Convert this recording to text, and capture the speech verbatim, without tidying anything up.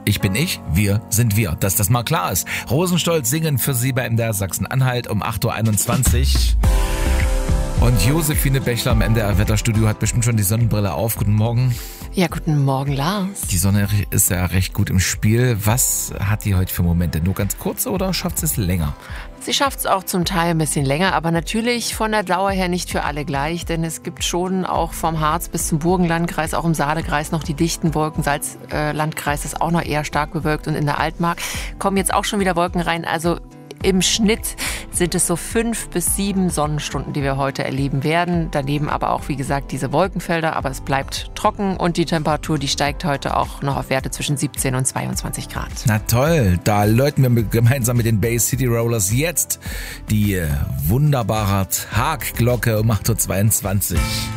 Ich bin ich, wir sind wir. Dass das mal klar ist. Rosenstolz singen für Sie bei M D R Sachsen-Anhalt um acht Uhr einundzwanzig. Und Josephine Bächler im M D R Wetterstudio hat bestimmt schon die Sonnenbrille auf. Guten Morgen. Ja, guten Morgen, Lars. Die Sonne ist ja recht gut im Spiel. Was hat die heute für Momente? Nur ganz kurz oder schafft sie es länger? Sie schafft es auch zum Teil ein bisschen länger, aber natürlich von der Dauer her nicht für alle gleich, denn es gibt schon auch vom Harz bis zum Burgenlandkreis, auch im Saalekreis noch die dichten Wolken. Salzlandkreis ist auch noch eher stark bewölkt und in der Altmark kommen jetzt auch schon wieder Wolken rein. Also im Schnitt sind es so fünf bis sieben Sonnenstunden, die wir heute erleben werden. Daneben aber auch, wie gesagt, diese Wolkenfelder, aber es bleibt trocken und die Temperatur, die steigt heute auch noch auf Werte zwischen siebzehn und zweiundzwanzig Grad. Na toll, da läuten wir mit, gemeinsam mit den Bay City Rollers jetzt die wunderbare Tagglocke um acht Uhr zweiundzwanzig.